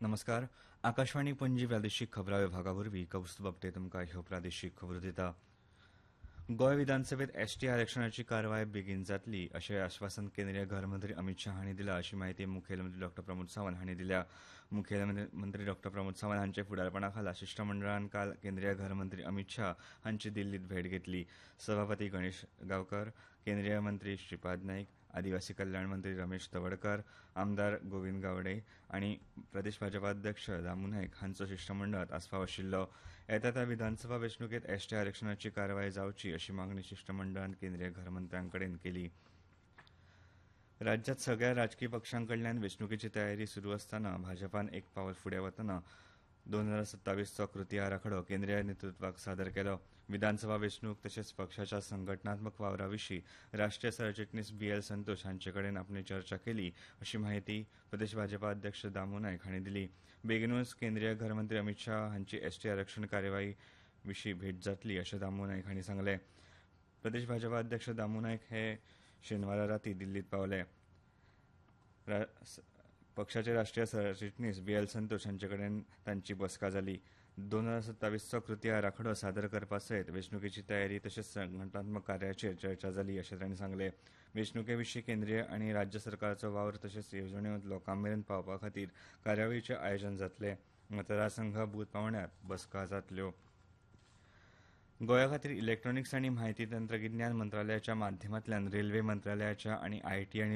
नमस्कार. आकाशवाणी पणजी प्रादेशीक खबरां विभागावरवीं कौस्तुभ आपटे तुमकां ह्यो प्रादेशीक खबरो दिता. गोंय विधानसभेत एसटी आरक्षणाची कारवाय बेगीन जातली अशें आश्वासन केंद्रीय घरमंत्री अमित शाह हांणी दिलां अशी माहिती मुखेलमंत्री डॉ प्रमोद सावंत हांणी दिल्या. मुखेलमंत्री डॉ प्रमोद सावंत हांचे फुडारपणा खाला शिष्टमंडळान काल केंद्रीय घरमंत्री अमित शाह हांची दिल्लीत भेट घेतली. सभापती गणेश गांवकार, केंद्रीय मंत्री श्रीपाद नाईक, आदिवासी कल्याण मंत्री रमेश तवडकार, आमदार गोविंद गावडे आनी प्रदेश भाजपा अध्यक्ष दामू नायक हांचो शिष्टमंडळात आस्पाव आशिल्लो. येता त्या विधानसभा वेंचणुकेत एसटी आरक्षणाची कारवाय जावची अशी मागणी शिष्टमंडळान केंद्रीय घरमंत्र्यांकडेन केली. राज्यात सगळ्या राजकी पक्षांकडल्यान वेंचणुकेची तयारी सुरू आसतना भाजपान एक पावल फुडें वतना 2027चो कृती आराखडो केंद्रीय नेतृत्वाक सादर केलो. विधानसभा वेंचणूक तशेंच पक्षाच्या संघटनात्मक वावराविशीं राष्ट्रीय सरचिटणीस बीएल संतोष हांचेकडेन आपली चर्चा केली अशी माहिती प्रदेश भाजपा अध्यक्ष दामू नायक हांणी दिली. बेगीनूच केंद्रीय घरमंत्री अमित शाह हांची एसटी आरक्षण कारवाई विशीं भेट जातली अशें दामू नायक हांणी सांगलें. प्रदेश भाजपा अध्यक्ष दामू नायक हे शेनवारा रातीं दिल्लीत पावले. पक्षाचे राष्ट्रीय सरचिटणीस बीएल संतोष हांचेकडेन तांची बसका जाली. 2027चो कृती आराखडो सादर करपा सयत वेंचणुकेची तयारी तशेंच संघटनात्मक कार्याचेर चर्चा जाली अशें तांणी सांगलें. वेंचणुके विशीं केंद्रीय आनी राज्य सरकाराचो वावर तशेंच येवजण्यो लोकांमेरेन पावपा खातीर कार्यावळीचें आयोजन जातलें. मतदारसंघ बूथ पांवड्यार बसका जातल्यो. गोंया खातीर इलेक्ट्रॉनिक्स आनी म्हायती तंत्रगिन्यान मंत्रालयाच्या माध्यमांतल्यान रेल्वे मंत्रालयाच्या आनी आयटी आनी